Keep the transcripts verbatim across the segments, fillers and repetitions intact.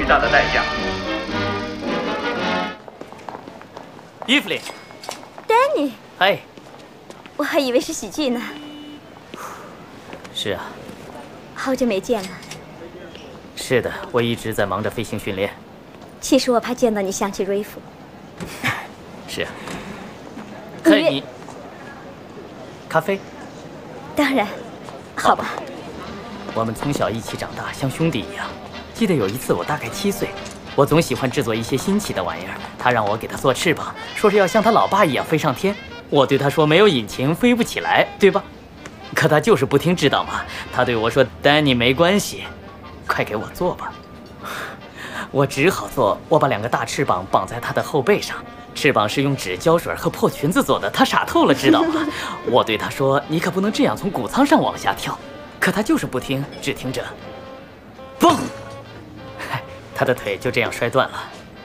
大的代价。 伊芙琳， 丹尼， 嗨， 我还以为是喜剧呢。 是啊， 好久没见了。 是的，我一直在忙着飞行训练。 其实我怕见到你想起瑞夫。 是啊，看你，咖啡。 当然，好吧。 我们从小一起长大，像兄弟一样。记得有一次，我大概七岁，我总喜欢制作一些新奇的玩意儿。他让我给他做翅膀，说是要像他老爸一样飞上天。我对他说没有引擎飞不起来，对吧？可他就是不听，知道吗？他对我说：“丹尼，没关系，快给我做吧。”我只好做。我把两个大翅膀绑在他的后背上，翅膀是用纸胶水和破裙子做的。他傻透了，知道吗？我对他说：“你可不能这样从谷仓上往下跳。”可他就是不听，只听着，嘣！他的腿就这样摔断了。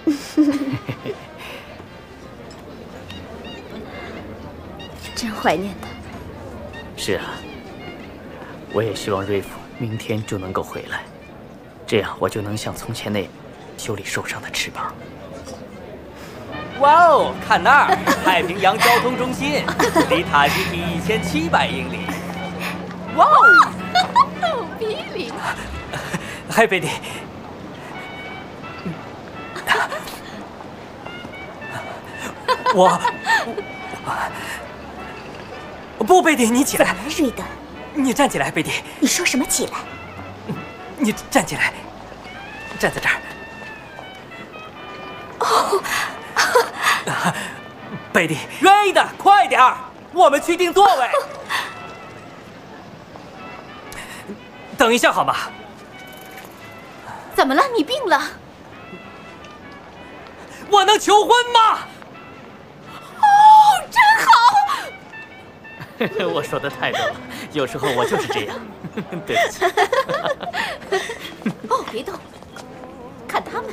真怀念他。 是啊，我也希望瑞夫明天就能够回来，这样我就能像从前那修理受伤的翅膀。 哇哦，看那儿，太平洋交通中心，离塔基提一千七百英里。哇哦， 比利， 嗨，贝蒂。我，不，贝蒂，你起来。 瑞德， 你站起来，贝蒂。 你说什么起来？ 你站起来，站在这儿。 哦， 贝蒂， 瑞德，快点儿，我们去订座位。 等一下好吗？ 怎么了？你病了？ 我能求婚吗？ 哦，真好！我说的太多了，有时候我就是这样。对不起。 哦，别动，看他们。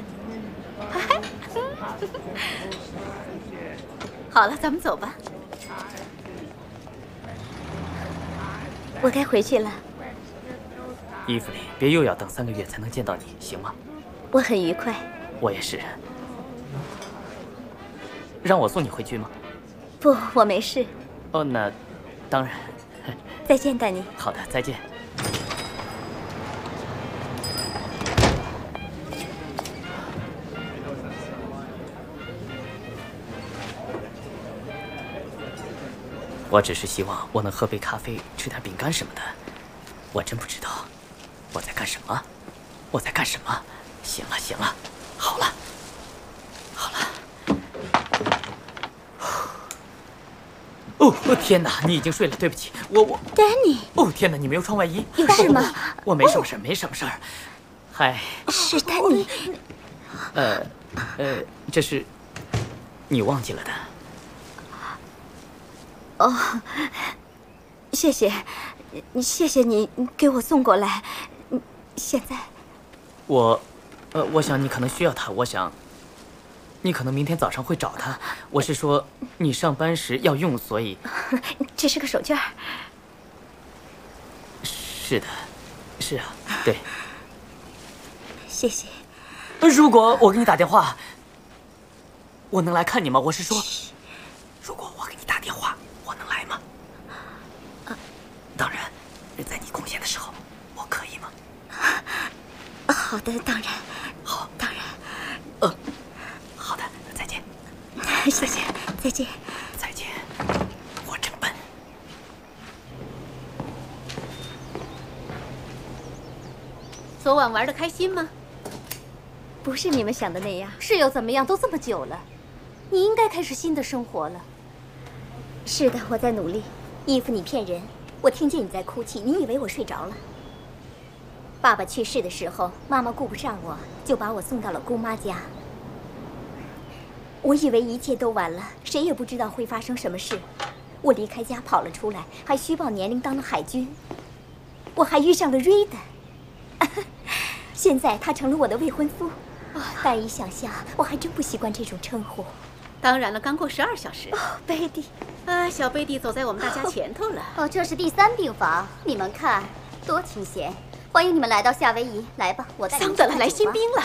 好了，咱们走吧。 我该回去了。 伊芙琳，别又要等三个月才能见到你，行吗？ 我很愉快。 我也是。让我送你回去吗？ 不，我没事。 哦，那当然。 再见，丹尼。 好的，再见。我只是希望我能喝杯咖啡，吃点饼干什么的。我真不知道我在干什么，我在干什么？行了，行了，好了，好了。哦，天哪，你已经睡了，对不起，我我。 丹尼。 哦，天哪，你没有穿外衣？ 有事吗？ 我没什么事，没什么事儿。嗨。 是丹尼。 呃，呃，这是你忘记了的。 哦，谢谢，谢谢你给我送过来。现在， 我，呃，我想你可能需要它。我想，你可能明天早上会找它。我是说，你上班时要用，所以。 这是个手绢。 是的，是啊，对。 谢谢。 如果我给你打电话，我能来看你吗？我是说，如果我给你打电话。我能来吗？当然，在你空闲的时候，我可以吗？ 好的，当然。 好， 当然。 呃，好的，再见。 谢谢，再见。 再见。我真笨。 昨晚玩得开心吗？ 不是你们想的那样。 是又怎么样？都这么久了，你应该开始新的生活了。 是的，我在努力。伊芙，你骗人！我听见你在哭泣，你以为我睡着了。爸爸去世的时候，妈妈顾不上我，就把我送到了姑妈家。我以为一切都完了，谁也不知道会发生什么事。我离开家跑了出来，还虚报年龄当了海军。我还遇上了瑞德，现在他成了我的未婚夫。难以想象，我还真不习惯这种称呼。 当然了，刚过十二小时。 哦，贝蒂， 啊，小贝蒂走在我们大家前头了。 哦，这是第三病房，你们看，多清闲。欢迎你们来到夏威夷，来吧，我带你们去看桑德拉来新兵了。